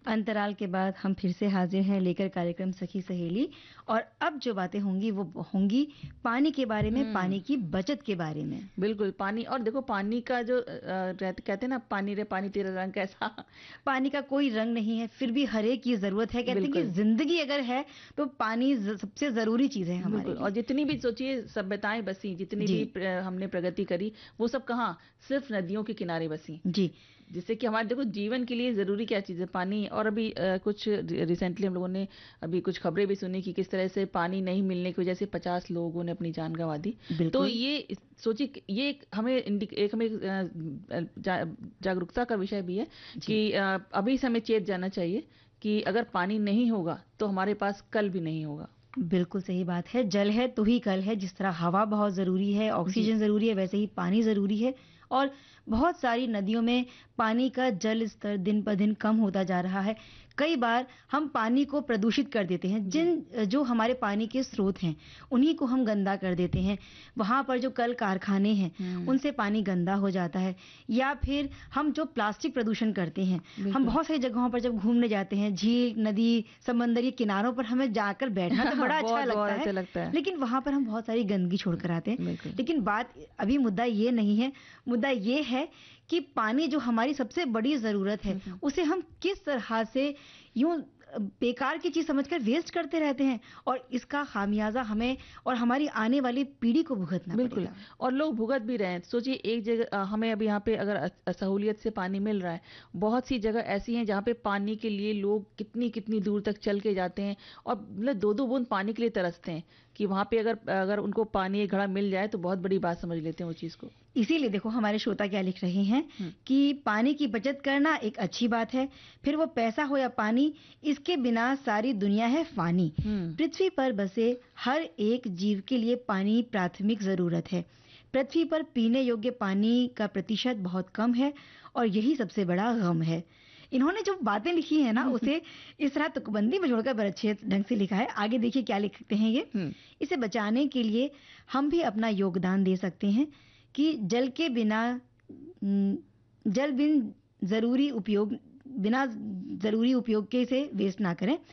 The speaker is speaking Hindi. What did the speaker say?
अंतराल के बाद हम फिर से हाजिर हैं लेकर कार्यक्रम सखी सहेली। और अब जो बातें होंगी वो होंगी पानी के बारे में, पानी की बचत के बारे में। बिल्कुल, पानी। और देखो, पानी का जो कहते हैं ना, पानी रे पानी तेरा रंग कैसा। पानी का कोई रंग नहीं है, फिर भी हर एक की जरूरत है। कहते हैं कि जिंदगी अगर है तो पानी सबसे जरूरी चीज है हमारे लिए। और जितनी भी सोचिए सभ्यताएं बसी, जितनी भी हमने प्रगति करी, वो सब कहाँ, सिर्फ नदियों के किनारे बसी जी। जिससे कि हमारे देखो जीवन के लिए जरूरी क्या चीज है, पानी। और अभी कुछ रिसेंटली हम लोगों ने अभी कुछ खबरें भी सुनी कि किस तरह से पानी नहीं मिलने की वजह से 50 लोगों ने अपनी जान गंवा दी। तो ये सोचिए, ये एक हमें जागरूकता का विषय भी है कि अभी से हमें चेत जाना चाहिए कि अगर पानी नहीं होगा तो हमारे पास कल भी नहीं होगा। बिल्कुल सही बात है। जल है तो ही कल है। जिस तरह हवा बहुत जरूरी है, ऑक्सीजन जरूरी है, वैसे ही पानी जरूरी है। और बहुत सारी नदियों में पानी का जल स्तर दिन पर दिन कम होता जा रहा है। कई बार हम पानी को प्रदूषित कर देते हैं। जो हमारे पानी के स्रोत हैं उन्हीं को हम गंदा कर देते हैं। वहां पर जो कल कारखाने हैं उनसे पानी गंदा हो जाता है। या फिर हम जो प्लास्टिक प्रदूषण करते हैं, हम बहुत सारी जगहों पर जब घूमने जाते हैं, झील, नदी, समंदर, किनारों पर हमें जाकर बैठना तो बड़ा अच्छा लगता है, लेकिन वहां पर हम बहुत सारी गंदगी छोड़कर आते हैं। लेकिन बात अभी मुद्दा ये नहीं है। मुद्दा ये है कि पानी जो हमारी सबसे बड़ी जरूरत है उसे हम किस तरह से यूं बेकार की चीज समझकर वेस्ट करते रहते हैं, और इसका खामियाजा हमें और हमारी आने वाली पीढ़ी को भुगतना पड़ेगा। और लोग भुगत भी रहे हैं। सोचिए, एक जगह हमें अभी यहाँ पे अगर असहूलियत से पानी मिल रहा है, बहुत सी जगह ऐसी हैं जहाँ पे पानी के लिए लोग कितनी कितनी दूर तक चल के जाते हैं और मतलब 2-2 बूंद पानी के लिए तरसते हैं कि वहां पे अगर उनको पानी एक घड़ा मिल जाए तो बहुत बड़ी बात समझ लेते हैं वो चीज को। इसीलिए देखो हमारे श्रोता क्या लिख रहे हैं कि पानी की बचत करना एक अच्छी बात है, फिर वो पैसा हो या पानी, इसके बिना सारी दुनिया है फानी। पृथ्वी पर बसे हर एक जीव के लिए पानी प्राथमिक जरूरत है। पृथ्वी पर पीने योग्य पानी का प्रतिशत बहुत कम है और यही सबसे बड़ा गम है। इन्होंने जो बातें लिखी है ना उसे इस तरह तुकबंदी में जोड़कर बड़े अच्छे ढंग से लिखा है। आगे देखिए क्या लिखते हैं ये। इसे बचाने के लिए हम भी अपना योगदान दे सकते हैं कि जल बिन जरूरी उपयोग के इसे वेस्ट ना करें।